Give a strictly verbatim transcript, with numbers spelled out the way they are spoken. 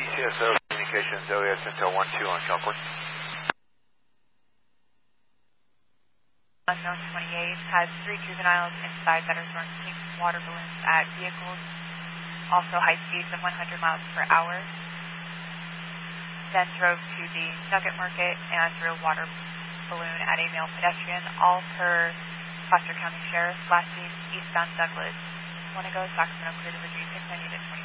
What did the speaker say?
T S O Communications, O E S Intel one two on Chalkwood. Unknown twenty-eight has three juveniles inside that are throwing pink water balloons at vehicles, also high speeds of one hundred miles per hour. Then drove to the Nugget Market and threw a water balloon at a male pedestrian, all per Foster County Sheriff, last seen eastbound Douglas. Want to go Sacramento clear to Virginia six ninety to twenty.